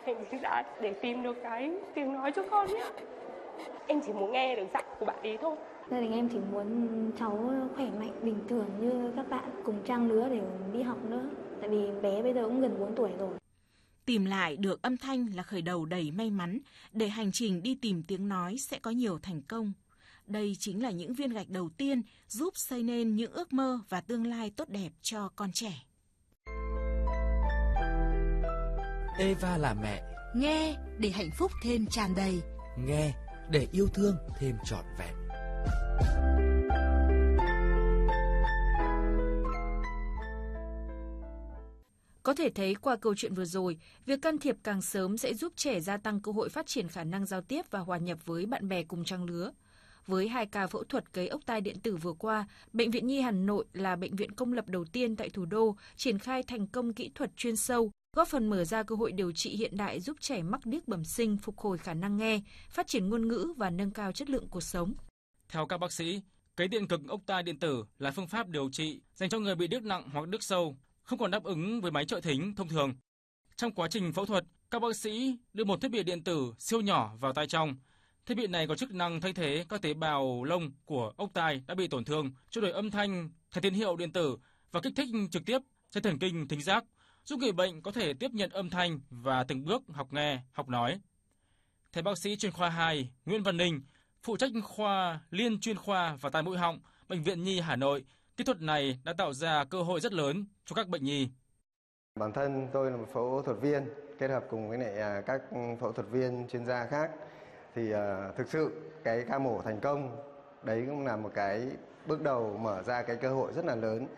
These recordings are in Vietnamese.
Thành ra để tìm được cái tiếng nói cho con nhé. Em chỉ muốn nghe được giọng của bạn ấy thôi. Gia đình em chỉ muốn cháu khỏe mạnh, bình thường như các bạn cùng trang lứa để đi học nữa. Tại vì bé bây giờ cũng gần 4 tuổi rồi. Tìm lại được âm thanh là khởi đầu đầy may mắn để hành trình đi tìm tiếng nói sẽ có nhiều thành công. Đây chính là những viên gạch đầu tiên giúp xây nên những ước mơ và tương lai tốt đẹp cho con trẻ. Eva là mẹ. Nghe để hạnh phúc thêm tràn đầy. Nghe để yêu thương thêm trọn vẹn. Có thể thấy qua câu chuyện vừa rồi, việc can thiệp càng sớm sẽ giúp trẻ gia tăng cơ hội phát triển khả năng giao tiếp và hòa nhập với bạn bè cùng trang lứa. Với 2 ca phẫu thuật cấy ốc tai điện tử vừa qua, Bệnh viện Nhi Hà Nội là bệnh viện công lập đầu tiên tại thủ đô triển khai thành công kỹ thuật chuyên sâu, góp phần mở ra cơ hội điều trị hiện đại giúp trẻ mắc điếc bẩm sinh phục hồi khả năng nghe, phát triển ngôn ngữ và nâng cao chất lượng cuộc sống. Theo các bác sĩ, cấy điện cực ốc tai điện tử là phương pháp điều trị dành cho người bị điếc nặng hoặc điếc sâu, không còn đáp ứng với máy trợ thính thông thường. Trong quá trình phẫu thuật, các bác sĩ đưa một thiết bị điện tử siêu nhỏ vào tai trong. Thiết bị này có chức năng thay thế các tế bào lông của ốc tai đã bị tổn thương, chuyển đổi âm thanh thành tín hiệu điện tử và kích thích trực tiếp dây thần kinh thính giác, giúp người bệnh có thể tiếp nhận âm thanh và từng bước học nghe, học nói. Theo bác sĩ chuyên khoa 2 Nguyễn Văn Ninh, phụ trách khoa liên chuyên khoa và tai mũi họng, Bệnh viện Nhi Hà Nội, kỹ thuật này đã tạo ra cơ hội rất lớn cho các bệnh nhi. Bản thân tôi là một phẫu thuật viên, kết hợp cùng với lại các phẫu thuật viên chuyên gia khác. Thì thực sự cái ca mổ thành công, đấy cũng là một cái bước đầu mở ra cái cơ hội rất là lớn.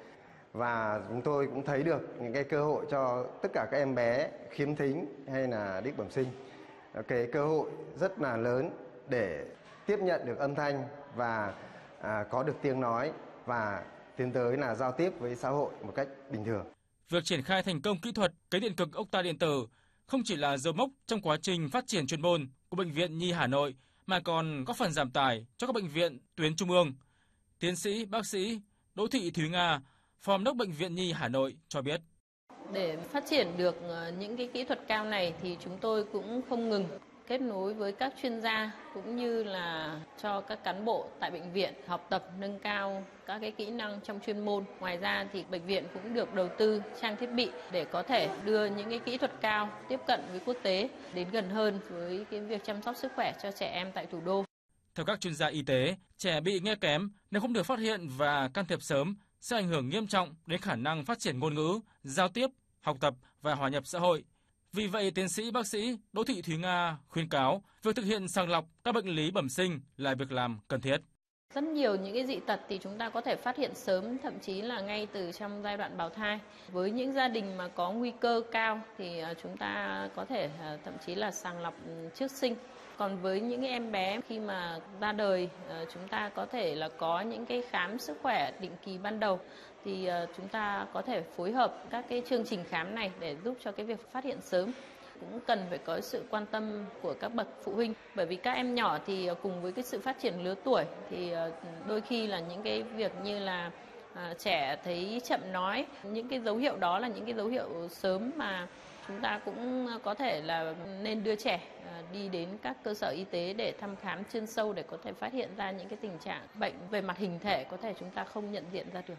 Và chúng tôi cũng thấy được những cái cơ hội cho tất cả các em bé khiếm thính hay là điếc bẩm sinh. Cái cơ hội rất là lớn để tiếp nhận được âm thanh và có được tiếng nói và tiến tới là giao tiếp với xã hội một cách bình thường. Việc triển khai thành công kỹ thuật cấy điện cực ốc tai điện tử không chỉ là dấu mốc trong quá trình phát triển chuyên môn của Bệnh viện Nhi Hà Nội mà còn góp phần giảm tải cho các bệnh viện tuyến trung ương. Tiến sĩ bác sĩ Đỗ Thị Thúy Nga, Phó Giám đốc Bệnh viện Nhi Hà Nội cho biết. Để phát triển được những cái kỹ thuật cao này thì chúng tôi cũng không ngừng kết nối với các chuyên gia cũng như là cho các cán bộ tại bệnh viện học tập nâng cao các cái kỹ năng trong chuyên môn. Ngoài ra thì bệnh viện cũng được đầu tư trang thiết bị để có thể đưa những cái kỹ thuật cao tiếp cận với quốc tế đến gần hơn với cái việc chăm sóc sức khỏe cho trẻ em tại thủ đô. Theo các chuyên gia y tế, trẻ bị nghe kém nếu không được phát hiện và can thiệp sớm sẽ ảnh hưởng nghiêm trọng đến khả năng phát triển ngôn ngữ, giao tiếp, học tập và hòa nhập xã hội. Vì vậy, tiến sĩ bác sĩ Đỗ Thị Thúy Nga khuyến cáo việc thực hiện sàng lọc các bệnh lý bẩm sinh là việc làm cần thiết. Rất nhiều những cái dị tật thì chúng ta có thể phát hiện sớm, thậm chí là ngay từ trong giai đoạn bào thai. Với những gia đình mà có nguy cơ cao thì chúng ta có thể thậm chí là sàng lọc trước sinh. Còn với những em bé khi mà ra đời, chúng ta có thể là có những cái khám sức khỏe định kỳ ban đầu thì chúng ta có thể phối hợp các cái chương trình khám này để giúp cho cái việc phát hiện sớm. Cũng cần phải có sự quan tâm của các bậc phụ huynh, bởi vì các em nhỏ thì cùng với cái sự phát triển lứa tuổi thì đôi khi là những cái việc như là trẻ thấy chậm nói, những cái dấu hiệu đó là những cái dấu hiệu sớm mà chúng ta cũng có thể là nên đưa trẻ đi đến các cơ sở y tế để thăm khám chuyên sâu để có thể phát hiện ra những cái tình trạng bệnh về mặt hình thể có thể chúng ta không nhận diện ra được.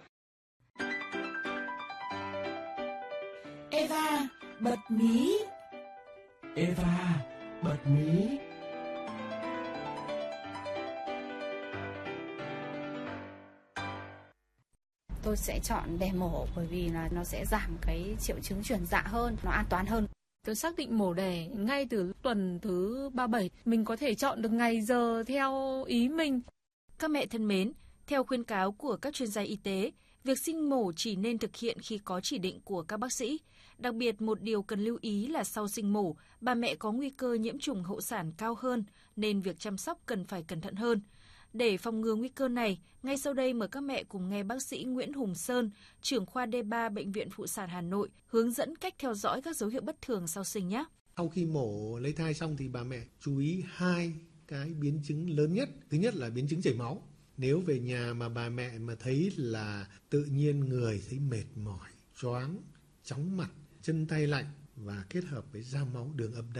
Eva bật mí. Eva bật mí. Tôi sẽ chọn đẻ mổ bởi vì là nó sẽ giảm cái triệu chứng chuyển dạ hơn, nó an toàn hơn. Tôi xác định mổ đẻ ngay từ tuần thứ 37, mình có thể chọn được ngày giờ theo ý mình. Các mẹ thân mến, theo khuyến cáo của các chuyên gia y tế, việc sinh mổ chỉ nên thực hiện khi có chỉ định của các bác sĩ. Đặc biệt, một điều cần lưu ý là sau sinh mổ, bà mẹ có nguy cơ nhiễm trùng hậu sản cao hơn, nên việc chăm sóc cần phải cẩn thận hơn. Để phòng ngừa nguy cơ này, ngay sau đây mời các mẹ cùng nghe bác sĩ Nguyễn Hùng Sơn, trưởng khoa D3 Bệnh viện Phụ sản Hà Nội, hướng dẫn cách theo dõi các dấu hiệu bất thường sau sinh nhé. Sau khi mổ lấy thai xong thì bà mẹ chú ý 2 cái biến chứng lớn nhất. Thứ nhất là biến chứng chảy máu. Nếu về nhà mà bà mẹ mà thấy là tự nhiên người thấy mệt mỏi, choáng, chóng mặt, chân tay lạnh và kết hợp với ra máu đường âm đạo